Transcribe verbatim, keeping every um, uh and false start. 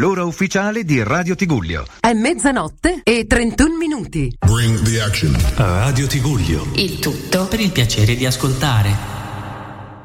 l'ora ufficiale di Radio Tigullio. È mezzanotte e trentuno minuti. Bring the action. Radio Tigullio. Il tutto per il piacere di ascoltare.